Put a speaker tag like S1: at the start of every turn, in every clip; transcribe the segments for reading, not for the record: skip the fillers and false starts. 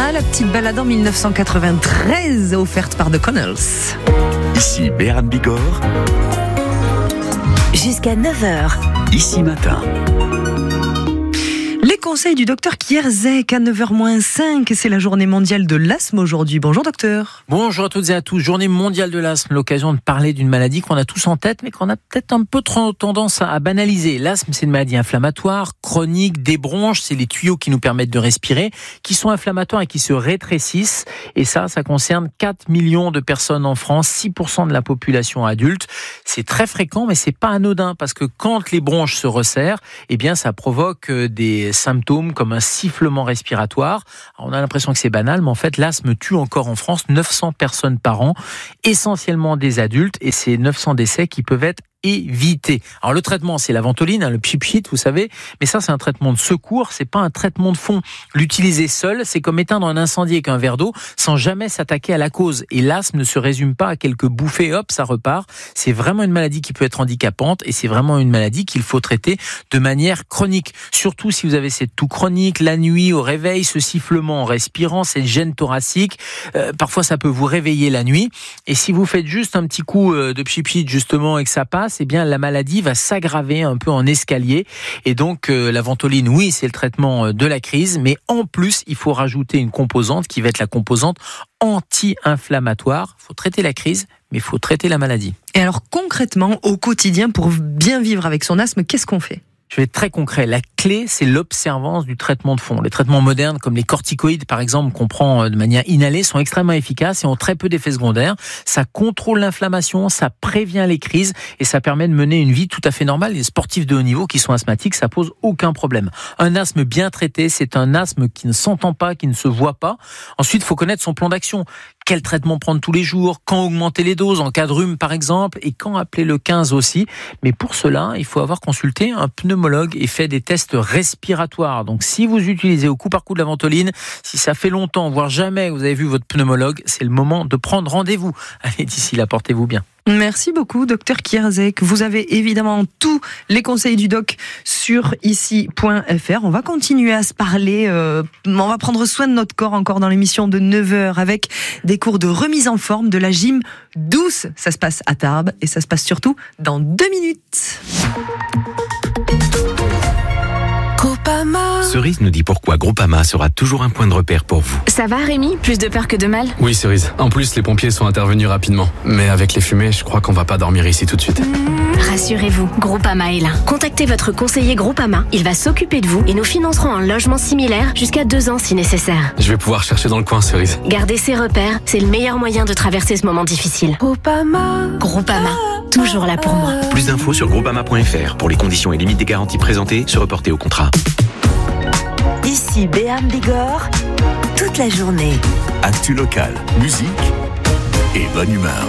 S1: la petite balade en 1993 offerte par The Connells.
S2: Ici Béarn Bigorre.
S3: Jusqu'à 9h.
S2: Ici Matin.
S1: Les conseils du docteur Kierzek à 9h-5, c'est la journée mondiale de l'asthme aujourd'hui. Bonjour docteur.
S4: Bonjour à toutes et à tous. Journée mondiale de l'asthme, l'occasion de parler d'une maladie qu'on a tous en tête, mais qu'on a peut-être un peu trop tendance à banaliser. L'asthme, c'est une maladie inflammatoire, chronique, des bronches, c'est les tuyaux qui nous permettent de respirer, qui sont inflammatoires et qui se rétrécissent. Et ça concerne 4 millions de personnes en France, 6% de la population adulte. C'est très fréquent, mais c'est pas anodin, parce que quand les bronches se resserrent, eh bien, ça provoque des symptômes comme un sifflement respiratoire. Alors, on a l'impression que c'est banal, mais en fait, l'asthme tue encore en France 900 personnes par an, essentiellement des adultes, et c'est 900 décès qui peuvent être éviter. Alors le traitement, c'est la ventoline, le pchit, vous savez, mais ça c'est un traitement de secours, c'est pas un traitement de fond. L'utiliser seul, c'est comme éteindre un incendie avec un verre d'eau sans jamais s'attaquer à la cause. Et l'asthme ne se résume pas à quelques bouffées, hop, ça repart. C'est vraiment une maladie qui peut être handicapante et c'est vraiment une maladie qu'il faut traiter de manière chronique. Surtout si vous avez cette toux chronique, la nuit au réveil, ce sifflement en respirant, cette gêne thoracique, parfois ça peut vous réveiller la nuit. Et si vous faites juste un petit coup de pchit justement et que ça passe, eh bien la maladie va s'aggraver un peu en escalier. Et donc la ventoline, oui, c'est le traitement de la crise, mais en plus, il faut rajouter une composante qui va être la composante anti-inflammatoire. Il faut traiter la crise, mais il faut traiter la maladie.
S1: Et alors concrètement, au quotidien, pour bien vivre avec son asthme, qu'est-ce qu'on fait ?
S4: Je vais être très concret. La clé, c'est l'observance du traitement de fond. Les traitements modernes, comme les corticoïdes, par exemple, qu'on prend de manière inhalée, sont extrêmement efficaces et ont très peu d'effets secondaires. Ça contrôle l'inflammation, ça prévient les crises et ça permet de mener une vie tout à fait normale. Les sportifs de haut niveau qui sont asthmatiques, ça pose aucun problème. Un asthme bien traité, c'est un asthme qui ne s'entend pas, qui ne se voit pas. Ensuite, il faut connaître son plan d'action. Quel traitement prendre tous les jours, quand augmenter les doses, en cas de rhume par exemple, et quand appeler le 15 aussi. Mais pour cela, il faut avoir consulté un pneumologue et fait des tests respiratoires. Donc si vous utilisez au coup par coup de la ventoline, si ça fait longtemps, voire jamais vous avez vu votre pneumologue, c'est le moment de prendre rendez-vous. Allez, d'ici là, portez-vous bien.
S1: Merci beaucoup, docteur Kierzek. Vous avez évidemment tous les conseils du doc sur ici.fr. On va continuer à se parler. On va prendre soin de notre corps encore dans l'émission de 9h avec des cours de remise en forme, de la gym douce. Ça se passe à Tarbes et ça se passe surtout dans 2 minutes.
S2: Cerise nous dit pourquoi Groupama sera toujours un point de repère pour vous.
S5: Ça va Rémi ? Plus de peur que de mal ?
S6: Oui Cerise, en plus les pompiers sont intervenus rapidement. Mais avec les fumées, je crois qu'on va pas dormir ici tout de suite.
S5: Rassurez-vous, Groupama est là. Contactez votre conseiller Groupama, il va s'occuper de vous et nous financerons un logement similaire jusqu'à 2 ans si nécessaire.
S6: Je vais pouvoir chercher dans le coin Cerise.
S5: Garder ses repères, c'est le meilleur moyen de traverser ce moment difficile. Groupama, toujours là pour moi.
S2: Plus d'infos sur groupama.fr. Pour les conditions et limites des garanties présentées, se reporter au contrat.
S3: Ici Béarn Bigorre, toute la journée.
S2: Actu local, musique et bonne humeur.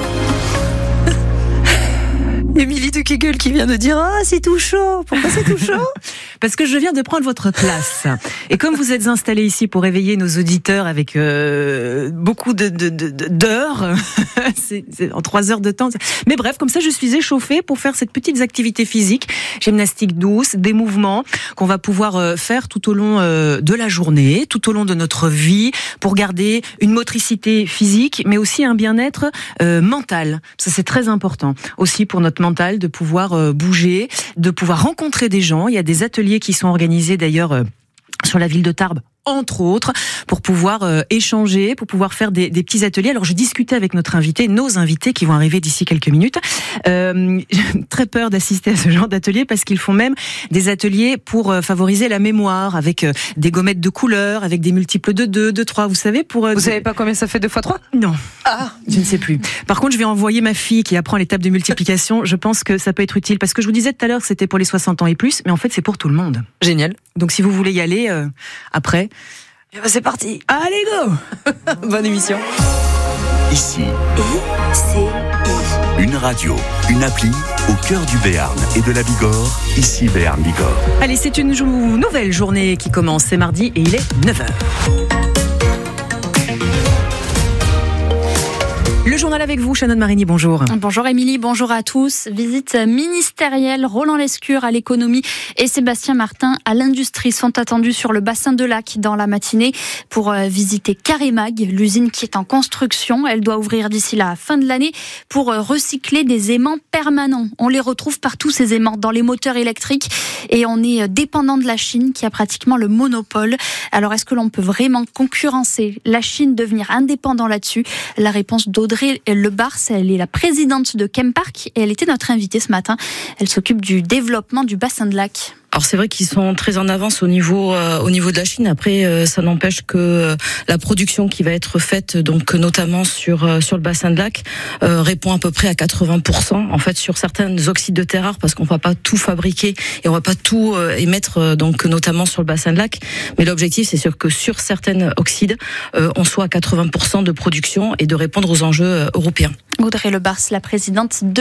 S1: Émilie de Kegel qui vient de dire « Ah, c'est tout chaud !» Pourquoi c'est tout chaud ? Parce que je viens de prendre votre place. Et comme vous êtes installés ici pour réveiller nos auditeurs avec beaucoup d'heures, c'est en 3 heures de temps. Mais bref, comme ça, je suis échauffée pour faire cette petite activité physique, gymnastique douce, des mouvements qu'on va pouvoir faire tout au long de la journée, tout au long de notre vie, pour garder une motricité physique, mais aussi un bien-être mental. Ça, c'est très important. Aussi pour notre mental, de pouvoir bouger, de pouvoir rencontrer des gens. Il y a des ateliers qui sont organisés d'ailleurs sur la ville de Tarbes, entre autres, pour pouvoir échanger, pour pouvoir faire des petits ateliers. Alors, je discutais avec nos invités qui vont arriver d'ici quelques minutes. J'ai très peur d'assister à ce genre d'atelier parce qu'ils font même des ateliers pour favoriser la mémoire avec des gommettes de couleurs, avec des multiples de 2, de 3, vous savez, pour...
S7: Vous savez pas combien ça fait 2 x 3 ?
S1: Non. Ah, je ne sais plus. Par contre, je vais envoyer ma fille qui apprend les tables de multiplication. Je pense que ça peut être utile parce que je vous disais tout à l'heure que c'était pour les 60 ans et plus, mais en fait, c'est pour tout le monde.
S7: Génial.
S1: Donc, si vous voulez y aller après...
S7: Et ben c'est parti.
S1: Allez, go. Bonne émission.
S2: Ici, une radio, une appli au cœur du Béarn et de la Bigorre. Ici Béarn Bigorre.
S1: Allez, c'est une nouvelle journée qui commence. C'est mardi et il est 9h. Le journal avec vous, Shannon Marini, bonjour.
S8: Bonjour Émilie, bonjour à tous. Visite ministérielle, Roland Lescure à l'économie et Sébastien Martin à l'industrie sont attendus sur le bassin de Lac dans la matinée pour visiter Carémag, l'usine qui est en construction. Elle doit ouvrir d'ici la fin de l'année pour recycler des aimants permanents. On les retrouve partout, ces aimants, dans les moteurs électriques, et on est dépendant de la Chine qui a pratiquement le monopole. Alors est-ce que l'on peut vraiment concurrencer la Chine, devenir indépendant là-dessus? La réponse d'Audrey Lebars, elle est la présidente de Chempark et elle était notre invitée ce matin. Elle s'occupe du développement du bassin de Lac.
S9: Alors c'est vrai qu'ils sont très en avance au niveau de la Chine. Après, ça n'empêche que la production qui va être faite, donc notamment sur le bassin de Lac, répond à peu près à 80%. En fait, sur certains oxydes de terre rares, parce qu'on va pas tout fabriquer et on va pas tout émettre, donc notamment sur le bassin de Lac. Mais l'objectif, c'est sûr que sur certains oxydes, on soit à 80% de production et de répondre aux enjeux européens.
S8: Audrey Lebars, la présidente de